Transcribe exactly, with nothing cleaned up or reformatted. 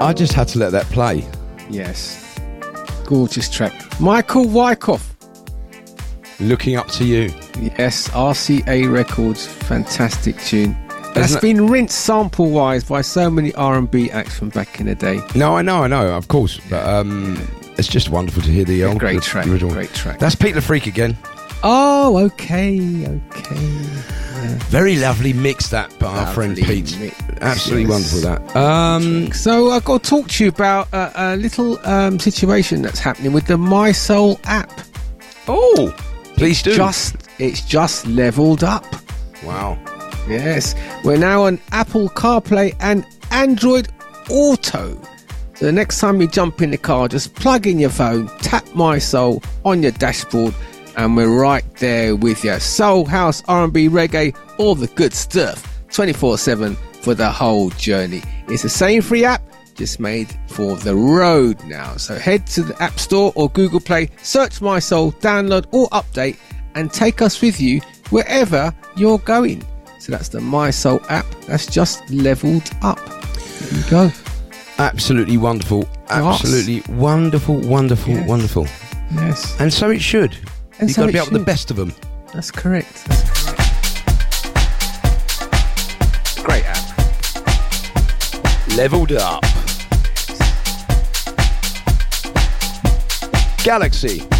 I just had to let that play. Yes. Gorgeous track. Michael Wyckoff. Looking Up to You. Yes, R C A Records. Fantastic tune. That's Isn't it- been rinsed sample-wise by so many R and B acts from back in the day. No, I know, I know, of course. But um, it's just wonderful to hear the old Great the track, original. great track. That's Pete the Freak again. Oh, okay, okay. Very lovely mix, that by our friend Lovely Pete. mix, Absolutely yes. wonderful, that. Um, So I've got to talk to you about a, a little um, situation that's happening with the My Soul app. oh, please do. Just it's just leveled up. Wow. Yes, we're now on Apple CarPlay and Android Auto. So the next time you jump in the car, just plug in your phone, tap My Soul on your dashboard, and we're right there with you. Soul, house, R and B, reggae, all the good stuff, twenty-four seven for the whole journey. It's the same free app, just made for the road now. So head to the App Store or Google Play, search My Soul, download or update, and take us with you wherever you're going. So that's the My Soul app. That's just leveled up. There you go. Absolutely wonderful. Absolutely wonderful, wonderful, Yes. wonderful. Yes, And so it should. And You've so got to be it up with the should. best of them. that's correct. That's correct. Great app. Leveled up. Galaxy.